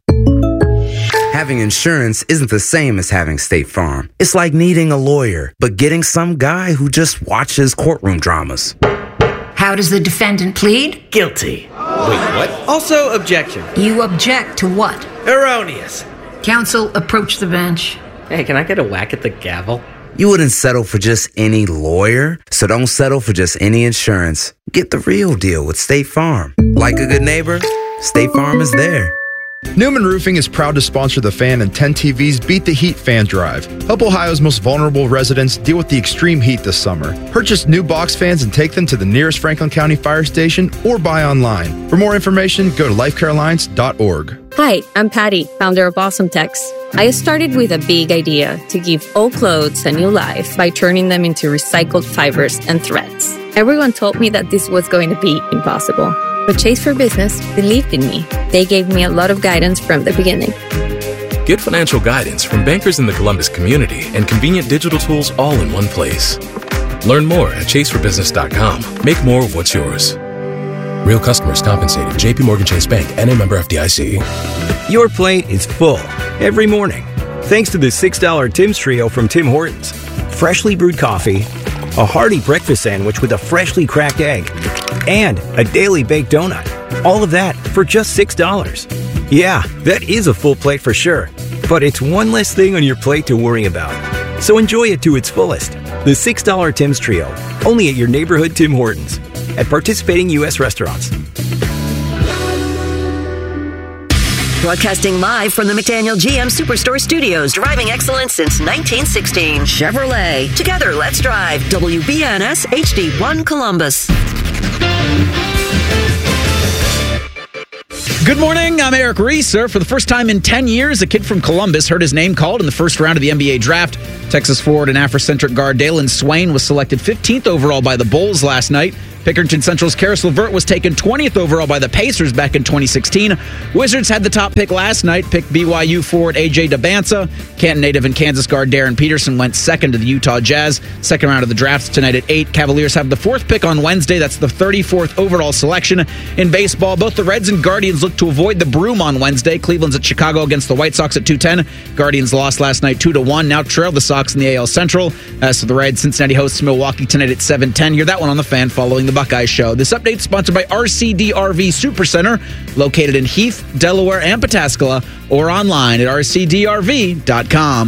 Having insurance isn't the same as having State Farm. It's like needing a lawyer, but getting some guy who just watches courtroom dramas. How does the defendant plead? Guilty. Wait, what? Also, objection. You object to what? Erroneous. Counsel, approach the bench. Hey, can I get a whack at the gavel? You wouldn't settle for just any lawyer, so don't settle for just any insurance. Get the real deal with State Farm. Like a good neighbor, State Farm is there. Newman Roofing is proud to sponsor the Fan and ten T V's Beat the Heat Fan Drive. Help Ohio's most vulnerable residents deal with the extreme heat this summer. Purchase new box fans and take them to the nearest Franklin County fire station or buy online. For more information, go to life care alliance dot org. Hi, I'm Patty, founder of Awesome Tex. I started with a big idea to give old clothes a new life by turning them into recycled fibers and threads. Everyone told me that this was going to be impossible. But Chase for Business believed in me. They gave me a lot of guidance from the beginning. Get financial guidance from bankers in the Columbus community and convenient digital tools all in one place. Learn more at chase for business dot com. Make more of what's yours. Real customers compensated. J P Morgan Chase Bank, N A member F D I C. Your plate is full every morning, thanks to the six dollar Tim's Trio from Tim Hortons. Freshly brewed coffee, a hearty breakfast sandwich with a freshly cracked egg, and a daily baked donut. All of that for just six dollars. Yeah, that is a full plate for sure. but it's one less thing on your plate to worry about. So enjoy it to its fullest. The six dollar Tim's Trio, only at your neighborhood Tim Hortons. At participating U S restaurants. Broadcasting live from the McDaniel G M Superstore Studios. Driving excellence since nineteen sixteen. Chevrolet. Together, let's drive. W B N S H D one Columbus. Good morning. I'm Eric Reeser. For the first time in ten years, a kid from Columbus heard his name called in the first round of the N B A draft. Texas forward and Afrocentric guard Dalen Swain was selected fifteenth overall by the Bulls last night. Pickerington Central's Karis LeVert was taken twentieth overall by the Pacers back in twenty sixteen. Wizards had the top pick last night, picked B Y U forward A J DeBanza. Canton native and Kansas guard Darren Peterson went second to the Utah Jazz. Second round of the draft tonight at eight. Cavaliers have the fourth pick on Wednesday. That's the thirty-fourth overall selection. In baseball, both the Reds and Guardians look to avoid the broom on Wednesday. Cleveland's at Chicago against the White Sox at two ten. Guardians lost last night two to one. Now trail the Sox in the A L Central. As for the Reds, Cincinnati hosts Milwaukee tonight at seven ten. Hear that one on the Fan following the Buckeye Show. This update is sponsored by R C D R V Supercenter, located in Heath, Delaware, and Pataskala, or online at r c d r v dot com.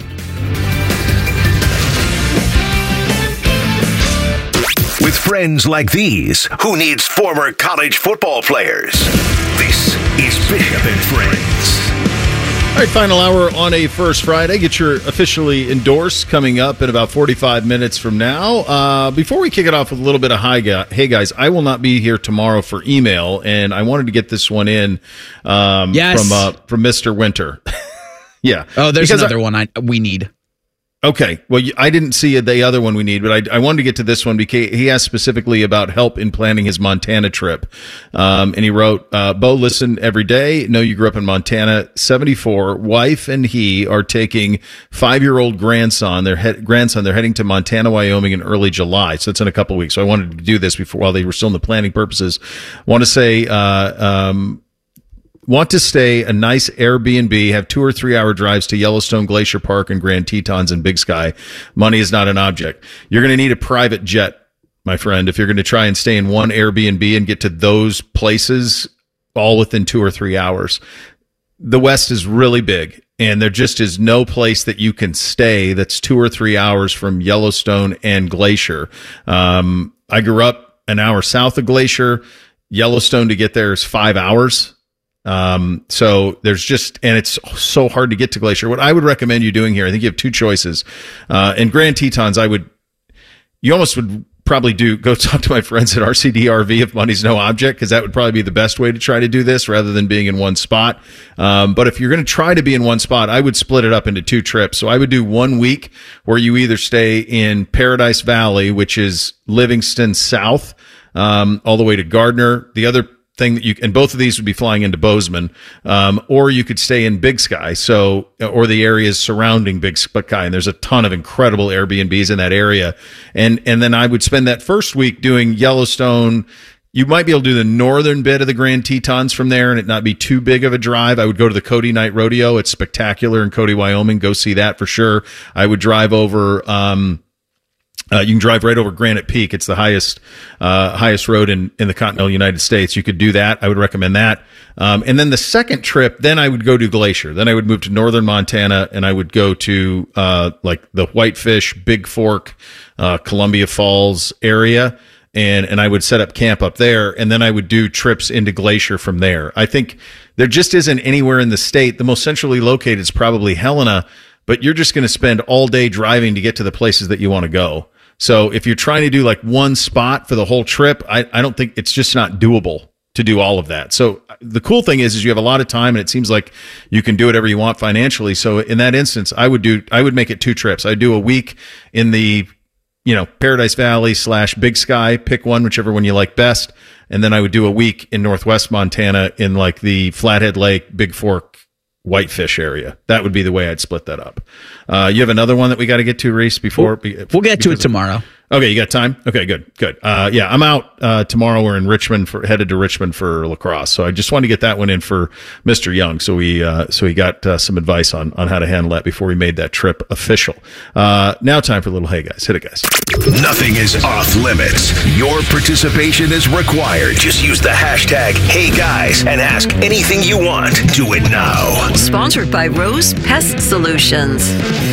With friends like these, who needs former college football players? This is Bishop and Friends. All right, final hour on a First Friday. Get your officially endorsed coming up in about forty-five minutes from now. Uh, before we kick it off with a little bit of hi, hey, guys, I will not be here tomorrow for email, and I wanted to get this one in um, yes. from uh, from Mister Winter. Yeah. Oh, there's because another I, one I, we need. Okay. Well, I didn't see the other one we need, but I, I wanted to get to this one because he asked specifically about help in planning his Montana trip. Um, and he wrote, uh, Bo, listen every day. Know you grew up in Montana. seventy-four. Wife and he are taking five-year-old grandson. Their he- grandson. They're heading to Montana, Wyoming in early July. So it's in a couple of weeks. So I wanted to do this before while they were still in the planning purposes. I want to say, uh, um, Want to stay a nice Airbnb, have two or three hour drives to Yellowstone Glacier Park and Grand Tetons and Big Sky. Money is not an object. You're going to need a private jet, my friend, if you're going to try and stay in one Airbnb and get to those places all within two or three hours. The West is really big, and there just is no place that you can stay that's two or three hours from Yellowstone and Glacier. Um, I grew up an hour south of Glacier. Yellowstone to get there is five hours. Um, so there's just, and it's so hard to get to Glacier. What I would recommend you doing here, I think you have two choices. Uh, in Grand Tetons, I would, you almost would probably do, go talk to my friends at R C D R V if money's no object, because that would probably be the best way to try to do this rather than being in one spot. Um, but if you're going to try to be in one spot, I would split it up into two trips. So I would do one week where you either stay in Paradise Valley, which is Livingston South, um, all the way to Gardner. The other thing that you, and both of these would be flying into Bozeman, um, or you could stay in Big Sky, so, or the areas surrounding Big Sky, and there's a ton of incredible Airbnbs in that area, and and then I would spend that first week doing Yellowstone. You might be able to do the northern bit of the Grand Tetons from there, and it not be too big of a drive. I would go to the Cody Night Rodeo. It's spectacular in Cody, Wyoming. Go see that for sure. I would drive over, um, Uh, you can drive right over Granite Peak. It's the highest, uh, highest road in, in the continental United States. You could do that. I would recommend that. Um, and then the second trip, then I would go to Glacier. Then I would move to northern Montana, and I would go to, uh, like the Whitefish, Big Fork, uh, Columbia Falls area. And, and I would set up camp up there, and then I would do trips into Glacier from there. I think there just isn't anywhere in the state. The most centrally located is probably Helena, but you're just going to spend all day driving to get to the places that you want to go. So if you're trying to do like one spot for the whole trip, I, I don't think it's just not doable to do all of that. So the cool thing is, is you have a lot of time, and it seems like you can do whatever you want financially. So in that instance, I would do, I would make it two trips. I'd do a week in the, you know, Paradise Valley slash Big Sky, pick one, whichever one you like best. And then I would do a week in Northwest Montana in like the Flathead Lake, Big Fork, Whitefish area. That would be the way I'd split that up. Uh, you have another one that we got to get to, Reese, before? We'll, we'll get to it tomorrow. Okay, you got time? Okay, good, good. Uh, yeah, I'm out uh, tomorrow. We're in Richmond, for, headed to Richmond for lacrosse. So I just wanted to get that one in for Mister Young. So we, uh, so he got uh, some advice on on how to handle that before we made that trip official. Uh, now, time for a little hey guys, hit it guys. Nothing is off limits. Your participation is required. Just use the hashtag Hey Guys and ask anything you want. Do it now. Sponsored by Rose Pest Solutions.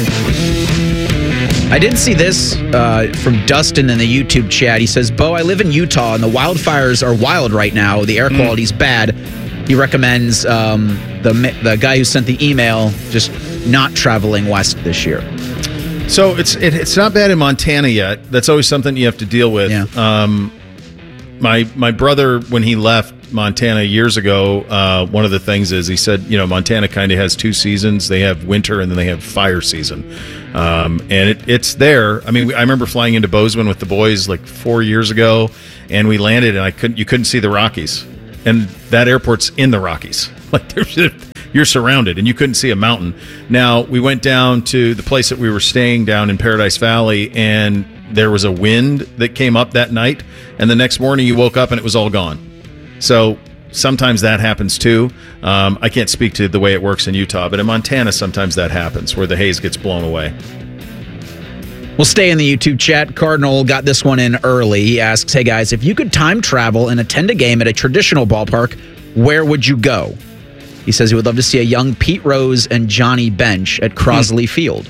I did see this uh, from Dustin in the YouTube chat. He says, Bo, I live in Utah, and the wildfires are wild right now. The air quality's mm. bad. He recommends um, the the guy who sent the email just not traveling west this year. So it's it, it's not bad in Montana yet. That's always something you have to deal with. Yeah. Um, my my brother, when he left Montana years ago, uh, one of the things is he said, you know, Montana kind of has two seasons. They have winter and then they have fire season. Um, and it, it's there. I mean, I remember flying into Bozeman with the boys like four years ago, and we landed, and I couldn't. You couldn't see the Rockies, and that airport's in the Rockies. Like there's, you're surrounded, and you couldn't see a mountain. Now we went down to the place that we were staying down in Paradise Valley, and there was a wind that came up that night, and the next morning you woke up and it was all gone. So sometimes that happens too. Um, I can't speak to the way it works in Utah, but in Montana, sometimes that happens where the haze gets blown away. We'll stay in the YouTube chat. Cardinal got this one in early. He asks, hey guys, if you could time travel and attend a game at a traditional ballpark, where would you go? He says he would love to see a young Pete Rose and Johnny Bench at Crosley hmm. Field.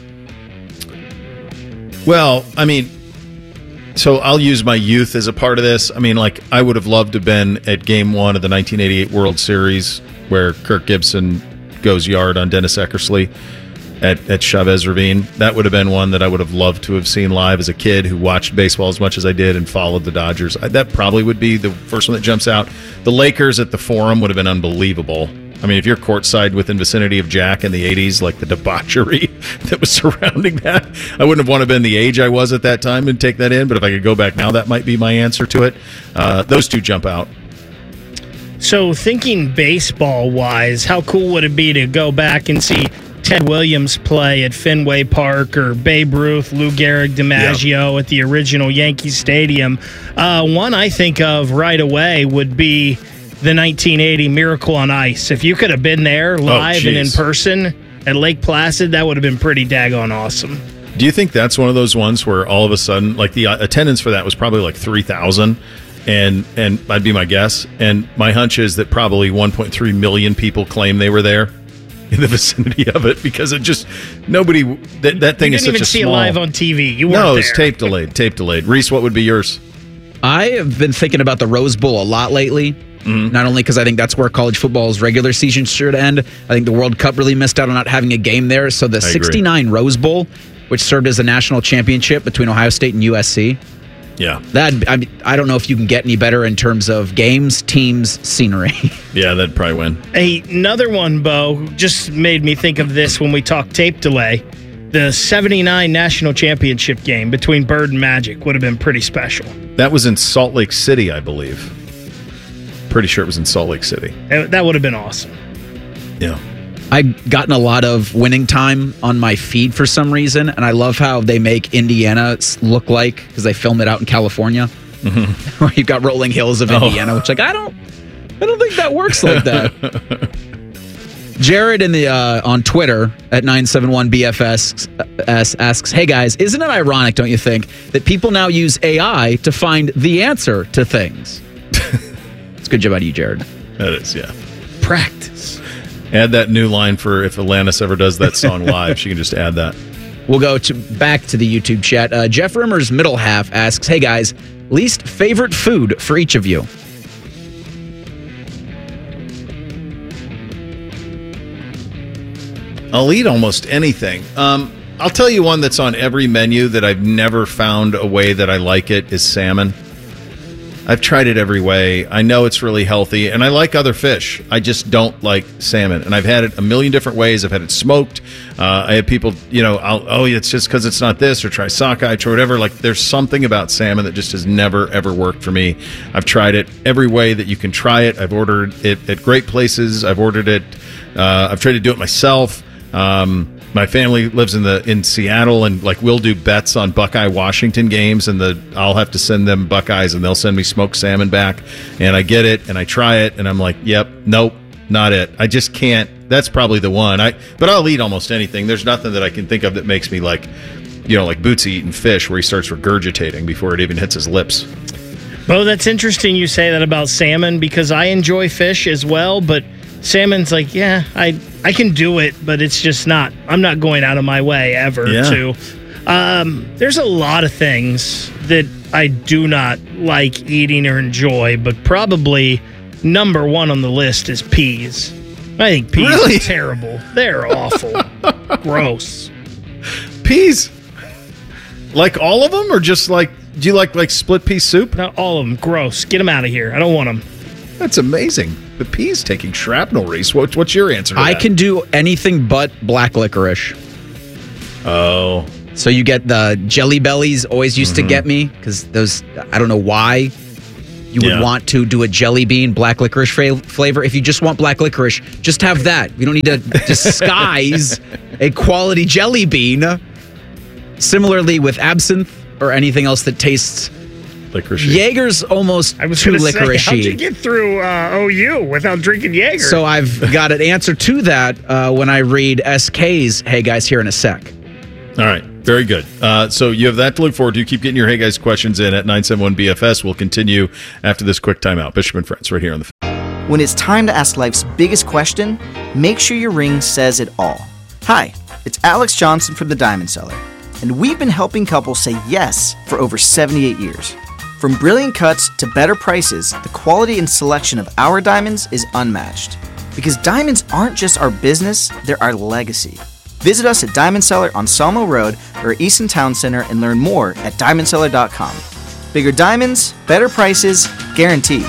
Well, I mean, so I'll use my youth as a part of this. I mean, like, I would have loved to have been at game one of the nineteen eighty-eight World Series where Kirk Gibson goes yard on Dennis Eckersley at, at Chavez Ravine. That would have been one that I would have loved to have seen live as a kid who watched baseball as much as I did and followed the Dodgers. I, that probably would be the first one that jumps out. The Lakers at the Forum would have been unbelievable. I mean, if you're courtside within vicinity of Jack in the eighties, like the debauchery that was surrounding that, I wouldn't have wanted to been the age I was at that time and take that in. But if I could go back now, that might be my answer to it. Uh, those two jump out. So thinking baseball-wise, how cool would it be to go back and see Ted Williams play at Fenway Park or Babe Ruth, Lou Gehrig, DiMaggio yeah. at the original Yankee Stadium? Uh, one I think of right away would be the nineteen eighty Miracle on Ice. If you could have been there live oh, and in person at Lake Placid, that would have been pretty daggone awesome. Do you think that's one of those ones where all of a sudden, like the attendance for that was probably like three thousand, and and I'd be my guess, and my hunch is that probably one point three million people claim they were there in the vicinity of it because it just nobody that that thing you is didn't such even a see small. it live on T V. You weren't no, there. it's tape delayed, tape delayed. Reese, what would be yours? I have been thinking about the Rose Bowl a lot lately. Mm-hmm. Not only because I think that's where college football's regular season should end. I think the World Cup really missed out on not having a game there. So the sixty-nine Rose Bowl, which served as a national championship between Ohio State and U S C. Yeah. That I mean, I don't know if you can get any better in terms of games, teams, scenery. Yeah, that'd probably win. Hey, another one, Bo, just made me think of this when we talked tape delay. The seventy-nine national championship game between Bird and Magic would have been pretty special. That was in Salt Lake City, I believe. Pretty sure it was in Salt Lake City. That would have been awesome. Yeah. I've gotten a lot of winning time on my feed for some reason, and I love how they make Indiana look like, because they film it out in California, mm-hmm. where you've got rolling hills of Indiana, oh. which like I don't, I don't think that works like that. Jared in the uh, on Twitter at nine seven one B F S asks, "Hey guys, isn't it ironic, don't you think, that people now use A I to find the answer to things?" It's a good job out of you, Jared. That is, yeah. Practice. Add that new line for if Alanis ever does that song live. She can just add that. We'll go to back to the YouTube chat. Uh, Jeff Rimmer's middle half asks, "Hey guys, least favorite food for each of you?" I'll eat almost anything. Um, I'll tell you one that's on every menu that I've never found a way that I like it is salmon. I've tried it every way. I know it's really healthy, and I like other fish. I just don't like salmon, and I've had it a million different ways. I've had it smoked. Uh, I have people, you know, I'll, oh, it's just because it's not this, or try sockeye, or whatever. Like, there's something about salmon that just has never, ever worked for me. I've tried it every way that you can try it. I've ordered it at great places. I've ordered it. Uh, I've tried to do it myself. Um, My family lives in the in Seattle, and like we'll do bets on Buckeye Washington games, and the I'll have to send them Buckeyes, and they'll send me smoked salmon back, and I get it, and I try it, and I'm like, yep, nope, not it. I just can't. That's probably the one. I but I'll eat almost anything. There's nothing that I can think of that makes me like, you know, like Bootsy eating fish, where he starts regurgitating before it even hits his lips. Bo, that's interesting you say that about salmon, because I enjoy fish as well, but salmon's like, yeah, I I can do it, but it's just not, I'm not going out of my way ever Yeah. to. Um, there's a lot of things that I do not like eating or enjoy, but probably number one on the list is peas. I think peas Really? are terrible. They're awful. Gross. Peas? Like all of them, or just like, do you like like split pea soup? Not all of them. Gross. Get them out of here. I don't want them. That's amazing. The peas taking shrapnel, Reese. What, what's your answer to I that? can do anything but black licorice. Oh. So you get the Jelly Bellies always used Mm-hmm. to get me, because those, I don't know why you would Yeah. want to do a jelly bean black licorice fra- flavor. If you just want black licorice, just have that. You don't need to disguise a quality jelly bean. Similarly with absinthe or anything else that tastes licorice. Jaeger's almost I was too going to say, how'd you licoricey. get through uh, O U without drinking Jaeger? So I've got an answer to that uh, when I read S K's Hey Guys here in a sec. All right. Very good. Uh, so you have that to look forward to. Keep getting your Hey Guys questions in at nine seven one B F S. We'll continue after this quick timeout. Bishop and Friends right here on the... When it's time to ask life's biggest question, make sure your ring says it all. Hi, it's Alex Johnson from The Diamond Seller, and we've been helping couples say yes for over seventy-eight years. From brilliant cuts to better prices, the quality and selection of our diamonds is unmatched. Because diamonds aren't just our business, they're our legacy. Visit us at Diamond Seller on Sawmill Road or Easton Town Center and learn more at diamond seller dot com. Bigger diamonds, better prices, guaranteed.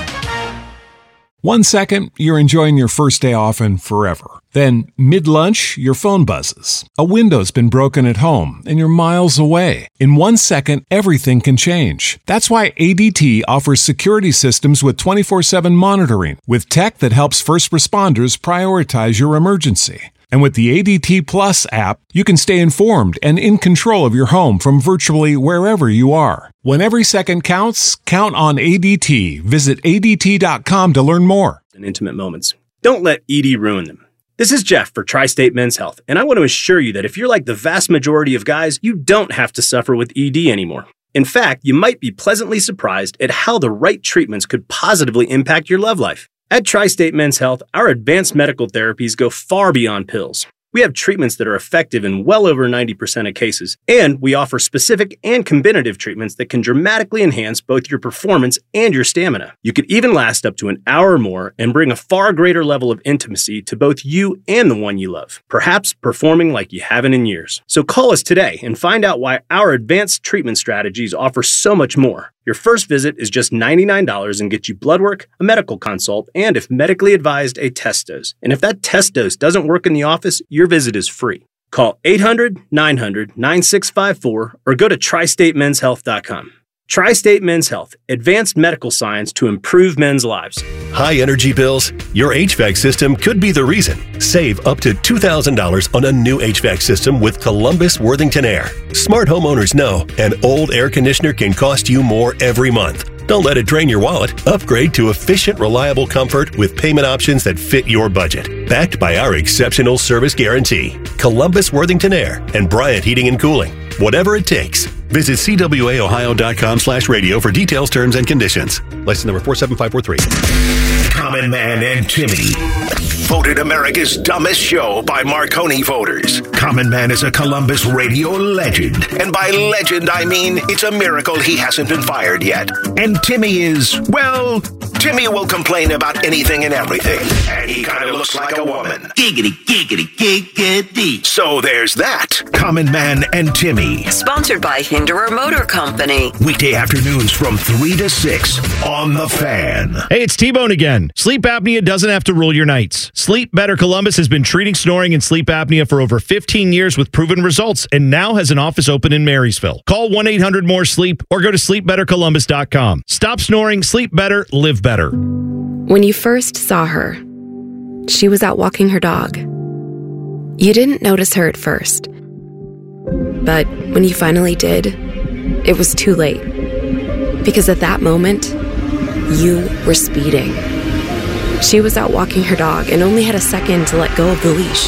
One second, you're enjoying your first day off and forever. Then, mid-lunch, your phone buzzes. A window's been broken at home and you're miles away. In one second, everything can change. That's why A D T offers security systems with twenty-four seven monitoring, with tech that helps first responders prioritize your emergency. And with the A D T Plus app, you can stay informed and in control of your home from virtually wherever you are. When every second counts, count on A D T. Visit A D T dot com to learn more. And intimate moments. Don't let E D ruin them. This is Jeff for Tri-State Men's Health, and I want to assure you that if you're like the vast majority of guys, you don't have to suffer with E D anymore. In fact, you might be pleasantly surprised at how the right treatments could positively impact your love life. At Tri-State Men's Health, our advanced medical therapies go far beyond pills. We have treatments that are effective in well over ninety percent of cases, and we offer specific and combinative treatments that can dramatically enhance both your performance and your stamina. You could even last up to an hour or more and bring a far greater level of intimacy to both you and the one you love, perhaps performing like you haven't in years. So call us today and find out why our advanced treatment strategies offer so much more. Your first visit is just ninety-nine dollars and gets you blood work, a medical consult, and if medically advised, a test dose. And if that test dose doesn't work in the office, your visit is free. Call eight hundred, nine hundred, nine six five four or go to tri state men's health dot com. Tri-State Men's Health, advanced medical science to improve men's lives. High energy bills? Your H V A C system could be the reason. Save up to two thousand dollars on a new H V A C system with Columbus Worthington Air. Smart homeowners know an old air conditioner can cost you more every month. Don't let it drain your wallet. Upgrade to efficient, reliable comfort with payment options that fit your budget. Backed by our exceptional service guarantee. Columbus Worthington Air and Bryant Heating and Cooling. Whatever it takes. Visit C W A Ohio dot com slash radio for details, terms, and conditions. License number four seven five four three. Common Man and Timmy. Voted America's dumbest show by Marconi voters. Common Man is a Columbus radio legend. And by legend, I mean it's a miracle he hasn't been fired yet. And Timmy is, well, Timmy will complain about anything and everything. And he kind of looks like a woman. Giggity, giggity, giggity. So there's that. Common Man and Timmy. Sponsored by Hinderer Motor Company. Weekday afternoons from three to six on The Fan. Hey, it's T-Bone again. Sleep apnea doesn't have to rule your nights. Sleep Better Columbus has been treating snoring and sleep apnea for over fifteen years with proven results and now has an office open in Marysville. Call one eight hundred more sleep or go to sleep better columbus dot com. Stop snoring, sleep better, live better. When you first saw her, she was out walking her dog. You didn't notice her at first. But when you finally did, it was too late. Because at that moment, you were speeding. She was out walking her dog and only had a second to let go of the leash.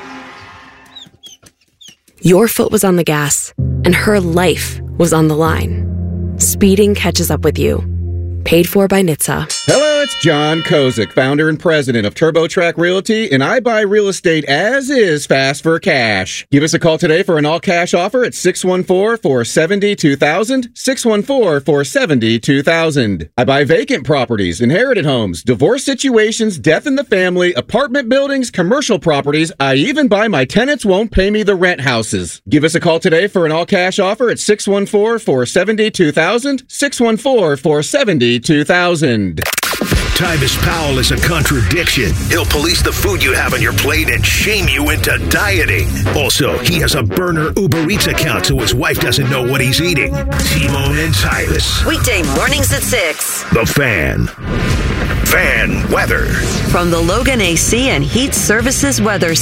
Your foot was on the gas, and her life was on the line. Speeding catches up with you. Paid for by N H T S A. Hello, it's John Kozik, founder and president of TurboTrack Realty, and I buy real estate as is fast for cash. Give us a call today for an all-cash offer at six one four, four seven zero, two thousand, six one four, four seven zero, two thousand. I buy vacant properties, inherited homes, divorce situations, death in the family, apartment buildings, commercial properties. I even buy my tenants won't pay me the rent houses. Give us a call today for an all-cash offer at six one four, four seven zero, two thousand, six one four, four seven zero, two thousand. Tyvis Powell is a contradiction. He'll police the food you have on your plate and shame you into dieting. Also, he has a burner Uber Eats account so his wife doesn't know what he's eating. T-Bone and Tyvis. Weekday mornings at six. The Fan. Fan weather. From the Logan A C and Heat Services Weather